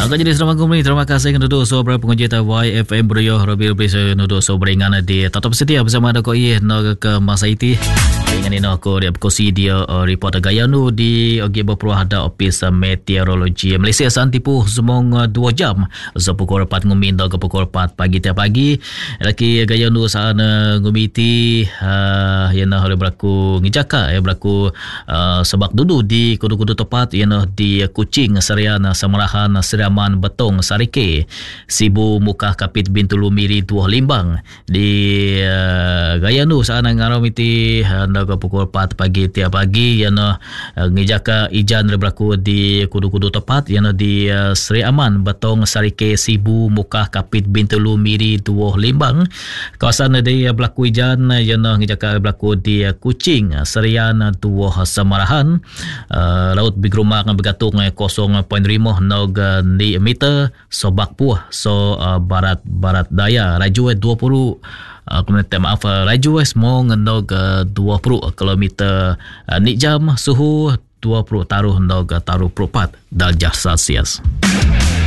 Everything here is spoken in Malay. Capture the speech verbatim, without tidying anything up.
Agak jadi selamat kembali. Terima kasih kepada sobra pengunjung Y F M Brio Robi Robi senudu sobringan di tetap setia bersama ada ko i no ke masa itu. Dengan ini aku dia berkosi dia report gaya nu di ogi berperuah ada ofis meteorologi Malaysia santipu semong dua jam. So pukul empat ngumi ke pukul empat pagi tiap pagi. Laki gaya nu sana ngumiti uh, yang nak berlaku ngijaka ya berlaku uh, sebab dulu di kudu-kudu tepat yang di Kuching Serian Samarahan Seraman Betong Sarike Sibu Mukah Kapit Bintulu Miri Tuah Limbang di uh, gaya nu sana ngaramiti anda ke pukul empat pagi tiap pagi yang uh, ngijaka ijan berlaku di kudu-kudu tepat yang di uh, Seri Aman Betong Sarike Sibu Mukah Kapit Bintulu Miri Tuah Limbang kawasan dia berlaku ijan yang ngijaka berlaku di uh, Kuching Serian Tuah Samarahan uh, laut bigrumak bergantung kosong perpuluhan lima nog di meter sobak puah so uh, barat barat daya laju dua puluh uh, kilometer maaf laju semua nog uh, dua puluh kilometer uh, ni jam suhu dua puluh taruh nog taruh empat darjah Celsius.